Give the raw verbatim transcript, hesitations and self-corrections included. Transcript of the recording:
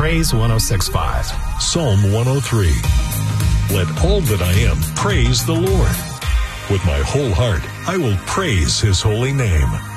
Praise one oh six point five. Psalm one oh three. Let all that I am praise the Lord. With my whole heart, I will praise his holy name.